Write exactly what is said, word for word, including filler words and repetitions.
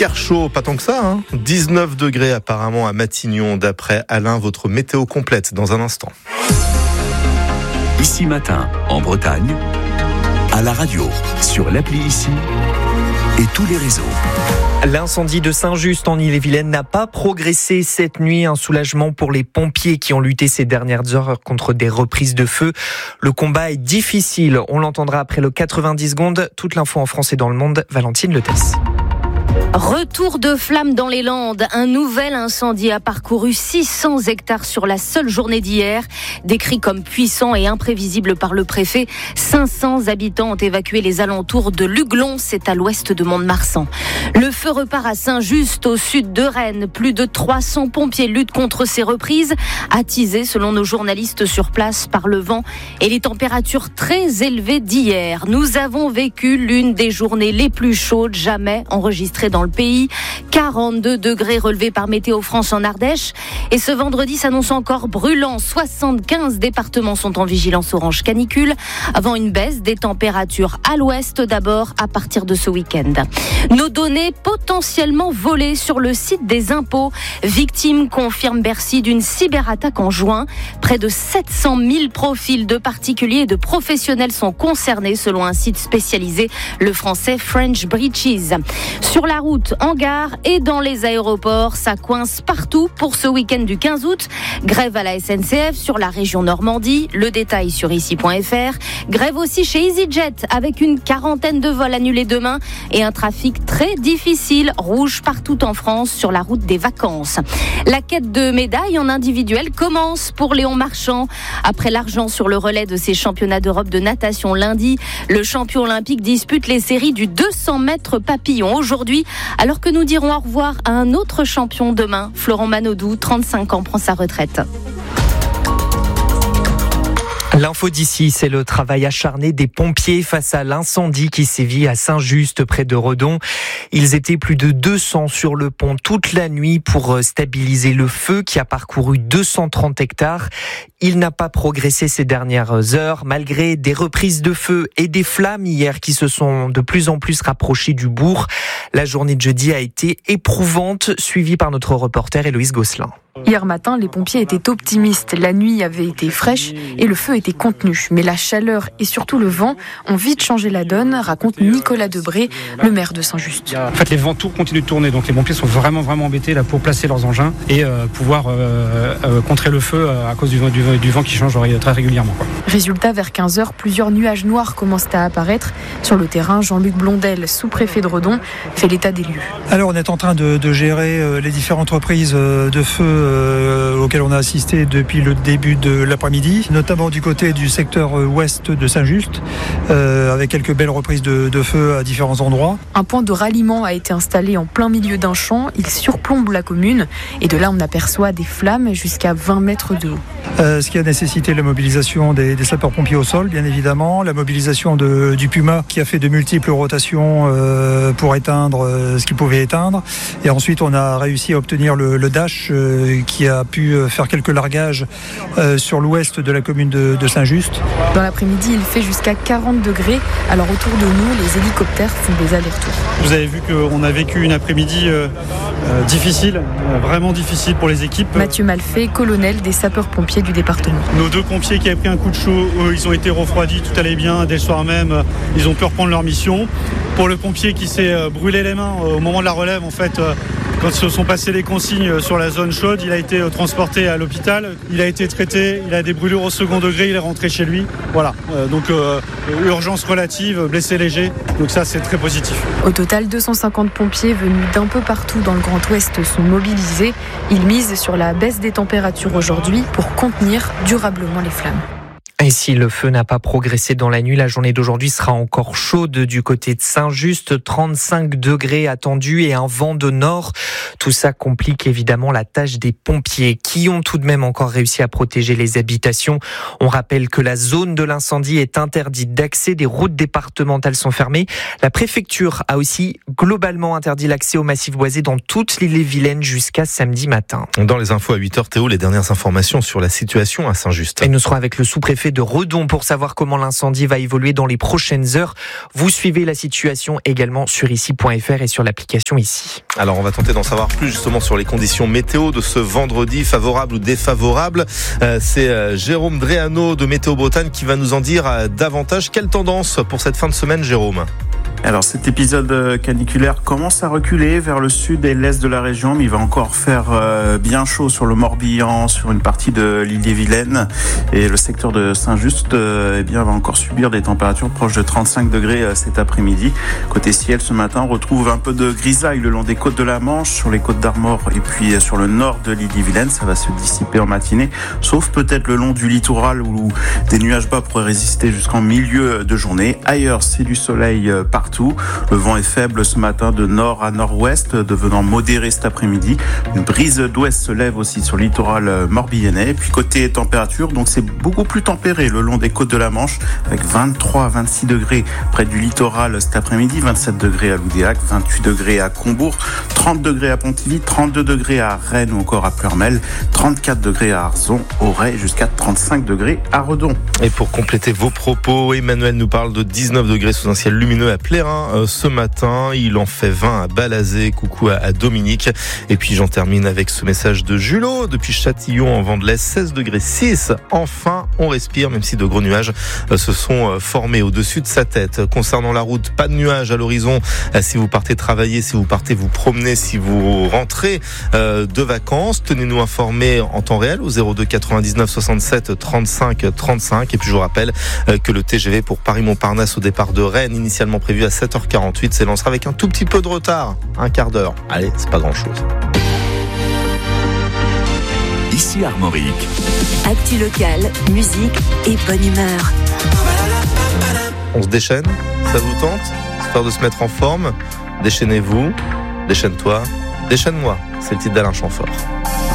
hyper chaud, pas tant que ça, hein. dix-neuf degrés apparemment à Matignon, d'après Alain, votre météo complète dans un instant. Ici Matin, en Bretagne, à la radio, sur l'appli Ici et tous les réseaux. L'incendie de Saint-Just en Ille-et-Vilaine n'a pas progressé cette nuit. Un soulagement pour les pompiers qui ont lutté ces dernières heures contre des reprises de feu. Le combat est difficile. On l'entendra après le quatre-vingt-dix secondes. Toute l'info en France et dans le monde. Valentine Letès. Retour de flammes dans les Landes. Un nouvel incendie a parcouru six cents hectares sur la seule journée d'hier. Décrit comme puissant et imprévisible par le préfet, cinq cents habitants ont évacué les alentours de Luglon, c'est à l'ouest de Mont-de-Marsan. Le feu repart à Saint-Just, au sud de Rennes. Plus de trois cents pompiers luttent contre ces reprises, attisés selon nos journalistes sur place par le vent et les températures très élevées d'hier. Nous avons vécu l'une des journées les plus chaudes jamais enregistrées dans le pays. quarante-deux degrés relevés par Météo France en Ardèche. Et ce vendredi s'annonce encore brûlant. soixante-quinze départements sont en vigilance orange canicule, avant une baisse des températures à l'ouest d'abord à partir de ce week-end. Nos données potentiellement volées sur le site des impôts. Victime, confirme Bercy, d'une cyberattaque en juin. Près de sept cent mille profils de particuliers et de professionnels sont concernés selon un site spécialisé, le français French Breaches. Sur la route, en gare et dans les aéroports, ça coince partout pour ce week-end du quinze août. Grève à la S N C F sur la région Normandie. Le détail sur ici point f r. Grève aussi chez EasyJet avec une quarantaine de vols annulés demain et un trafic très difficile, rouge partout en France sur la route des vacances. La quête de médailles en individuel commence pour Léon Marchand. Après l'argent sur le relais de ses championnats d'Europe de natation lundi, le champion olympique dispute les séries du deux cents mètres papillon aujourd'hui, alors que nous dirons au revoir à un autre champion demain. Florent Manodou, trente-cinq ans, prend sa retraite. L'info d'ici, c'est le travail acharné des pompiers face à l'incendie qui sévit à Saint-Just, près de Redon. Ils étaient plus de deux cents sur le pont toute la nuit pour stabiliser le feu qui a parcouru deux cent trente hectares. Il n'a pas progressé ces dernières heures, malgré des reprises de feu et des flammes hier qui se sont de plus en plus rapprochées du bourg. La journée de jeudi a été éprouvante, suivie par notre reporter Héloïse Gosselin. Hier matin, les pompiers étaient optimistes. La nuit avait été fraîche et le feu était contenu. Mais la chaleur et surtout le vent ont vite changé la donne, raconte Nicolas Debré, le maire de Saint-Just. En fait, les vents tours continuent de tourner, donc les pompiers sont vraiment vraiment embêtés là pour placer leurs engins et euh, pouvoir euh, euh, contrer le feu euh, à cause du, du, du vent qui change très régulièrement, quoi. Résultat, vers quinze heures, plusieurs nuages noirs commencent à apparaître. Sur le terrain, Jean-Luc Blondel, sous-préfet de Redon, fait l'état des lieux. Alors, on est en train de, de gérer euh, les différentes reprises euh, de feu euh, auxquelles on a assisté depuis le début de l'après-midi, notamment du côté du secteur euh, ouest de Saint-Just, euh, avec quelques belles reprises de, de feu à différents endroits. Un point de ralliement a été installé en plein milieu d'un champ. Il surplombe la commune et de là, on aperçoit des flammes jusqu'à vingt mètres de haut. Euh, ce qui a nécessité la mobilisation des, des sapeurs-pompiers au sol, bien évidemment, la mobilisation de, du Puma qui a fait de multiples rotations euh, pour éteindre euh, ce qu'il pouvait éteindre. Et ensuite, on a réussi à obtenir le, le Dash euh, qui a pu faire quelques largages euh, sur l'ouest de la commune de, de Saint-Just. Dans l'après-midi, il fait jusqu'à quarante degrés. Alors autour de nous, les hélicoptères font des allers-retours. Vous avez vu qu'on a vécu une après-midi euh, euh, difficile, euh, vraiment difficile pour les équipes. Mathieu Malfait, colonel des sapeurs-pompiers du département. Nos deux pompiers qui avaient pris un coup de chaud, eux, ils ont été refroidis, tout allait bien. Dès le soir même, ils ont pu reprendre leur mission. Pour le pompier qui s'est brûlé les mains au moment de la relève, en fait, quand se sont passées les consignes sur la zone chaude, il a été transporté à l'hôpital, il a été traité, il a des brûlures au second degré, il est rentré chez lui. Voilà, donc euh, urgence relative, blessé léger, donc ça c'est très positif. Au total, deux cent cinquante pompiers venus d'un peu partout dans le Grand Ouest sont mobilisés. Ils misent sur la baisse des températures aujourd'hui pour contenir durablement les flammes. Et si le feu n'a pas progressé dans la nuit, la journée d'aujourd'hui sera encore chaude du côté de Saint-Just, trente-cinq degrés attendus et un vent de nord. Tout ça complique évidemment la tâche des pompiers qui ont tout de même encore réussi à protéger les habitations. On rappelle que la zone de l'incendie est interdite d'accès, des routes départementales sont fermées. La préfecture a aussi globalement interdit l'accès au massif boisé dans toute l'Ille-et-Vilaine jusqu'à samedi matin. Dans les infos à huit heures, Théo, les dernières informations sur la situation à Saint-Just. Et nous serons avec le sous-préfet près de Redon pour savoir comment l'incendie va évoluer dans les prochaines heures. Vous suivez la situation également sur ici point f r et sur l'application Ici. Alors on va tenter d'en savoir plus justement sur les conditions météo de ce vendredi, favorables ou défavorables. Euh, c'est euh, Jérôme Dréano de Météo Bretagne qui va nous en dire euh, davantage. Quelle tendance pour cette fin de semaine, Jérôme ? Alors cet épisode caniculaire commence à reculer vers le sud et l'est de la région, mais il va encore faire bien chaud sur le Morbihan, sur une partie de l'Ille-et-Vilaine, et le secteur de Saint-Just eh bien, va encore subir des températures proches de trente-cinq degrés cet après-midi. Côté ciel, ce matin, on retrouve un peu de grisaille le long des côtes de la Manche, sur les côtes d'Armor et puis sur le nord de l'Ille-et-Vilaine. Ça va se dissiper en matinée, sauf peut-être le long du littoral où des nuages bas pourraient résister jusqu'en milieu de journée. Ailleurs, c'est du soleil partout. Le vent est faible ce matin de nord à nord-ouest, devenant modéré cet après-midi. Une brise d'ouest se lève aussi sur le littoral morbihanais. Puis côté température, donc c'est beaucoup plus tempéré le long des côtes de la Manche, avec vingt-trois à vingt-six degrés près du littoral cet après-midi, vingt-sept degrés à Loudéac, vingt-huit degrés à Combourg, trente degrés à Pontivy, trente-deux degrés à Rennes ou encore à Pleurmel, trente-quatre degrés à Arzon, Auray, jusqu'à trente-cinq degrés à Redon. Et pour compléter vos propos, Emmanuel nous parle de dix-neuf degrés sous un ciel lumineux à Plérin ce matin. Il en fait vingt à Balazé. Coucou à Dominique. Et puis j'en termine avec ce message de Julot depuis Châtillon en Vendelais, seize degrés six. Enfin, on respire, même si de gros nuages se sont formés au-dessus de sa tête. Concernant la route, pas de nuages à l'horizon. Si vous partez travailler, si vous partez vous promener, si vous rentrez de vacances, tenez-nous informés en temps réel au zéro deux quatre-vingt-dix-neuf soixante-sept trente-cinq trente-cinq. Et puis je vous rappelle que le T G V pour Paris-Montparnasse au départ de Rennes, initialement prévu à sept heures quarante-huit, s'élancera avec un tout petit peu de retard, un quart d'heure. Allez, c'est pas grand-chose. Ici Armorique. Actu locale, musique et bonne humeur. On se déchaîne, ça vous tente ? Histoire de se mettre en forme, déchaînez-vous, déchaîne-toi, déchaîne-moi. C'est le titre d'Alain Chamfort.